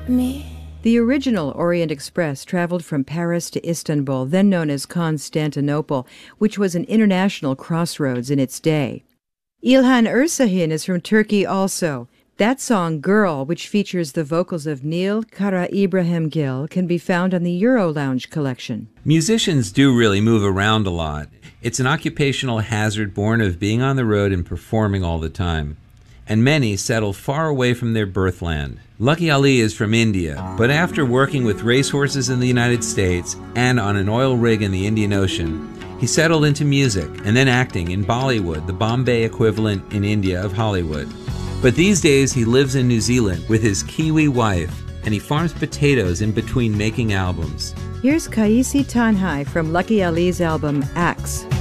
me. The original Orient Express traveled from Paris to Istanbul, then known as Constantinople, which was an international crossroads in its day. İlhan Ersahin is from Turkey also. That song, Girl, which features the vocals of Neil Kara Ibrahimgil, can be found on the Euro Lounge collection. Musicians do really move around a lot. It's an occupational hazard born of being on the road and performing all the time. And many settle far away from their birthland. Lucky Ali is from India, but after working with racehorses in the United States and on an oil rig in the Indian Ocean, he settled into music and then acting in Bollywood, the Bombay equivalent in India of Hollywood. But these days he lives in New Zealand with his Kiwi wife, and he farms potatoes in between making albums. Here's Kaisi Tanhai from Lucky Ali's album Axe.